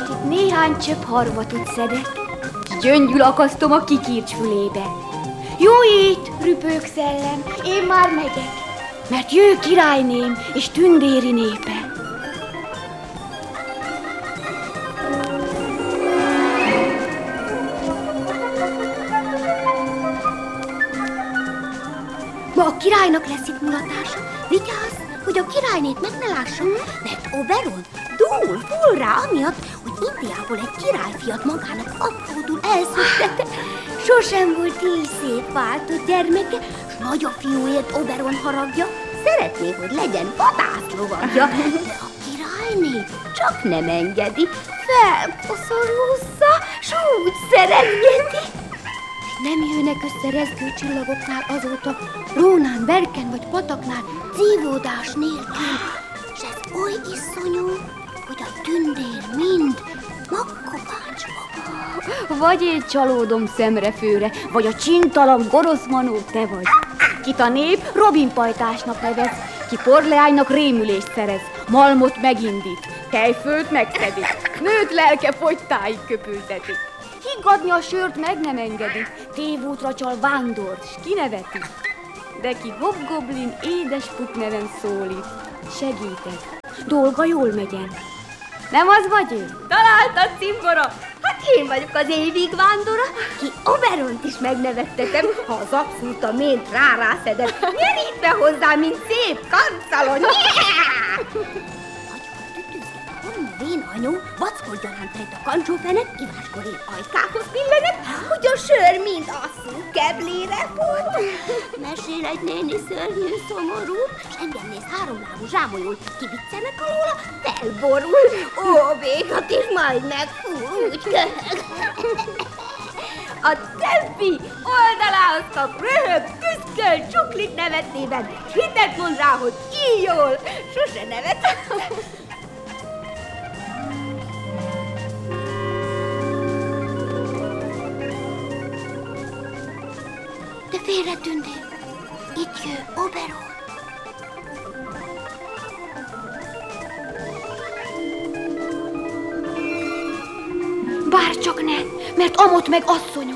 most itt néhány csöpp harmatot szedek, s gyöngyül akasztom a kikircs fülébe. Jó ét, rüpők szellem, én már megyek, mert jő királyném és tündéri népe. Ma a királynak lesz itt mulatása. Vigyázz, hogy a királynét meg ne lássam, mert Oberon dúl full rá amiatt, hogy Indiából egy királyfiat magának apródul elszöktette. Sosem volt így szép váltott gyermeke, s nagy a fiúért Oberon haragja, szeretné, hogy legyen vadászlovagja, de a királyné csak nem engedi, felkoszorúzza, s úgy szeretgeti. Nem jönnek össze rezgő csillagoknál azóta, rónán, berken vagy pataknál, cívódás nélkül, s ez oly iszonyú, hogy a tündér mind Makkopács maga. Vagy én csalódom szemrefőre, vagy a csintalan gonosz manó te vagy. Kit a nép Robin pajtásnak nevez, ki porleánynak rémülést szerez, malmot megindít, tejfölt megszedik, nőt lelke fogytáig köpültetik. Higgadni a sört meg nem engedi, tévútra csal vándort, s kineveti. De ki hobgoblin édes puk neven szólít, segítek, dolga jól megyen. Nem az vagy én? Találtad, cimbora? Hát én vagyok az évig vándora, ki Oberont is megnevettetem, ha az abszolút a mént rászedem. Gyerít be hozzá, mint szép kancalon! Vén anyu, vackos gyaránt rejt a kancsófenet, iváskor én ajkához pillenek, hogy a sör mind asszú keblére fut. Mesél egy néni szörnyű szomorú, s engem néz háromlábú zsámolyul, kiviccenek alóla, felborul. Ó, végat is majd megfúr, úgy köhög. A többi oldalához kap, röhög, tüszköl, csuklik nevetében, s hitet mond rá, hogy íjól, sose nevet. De félre tündér, itt jön Oberon. Bárcsak ne, mert amott meg asszonyom.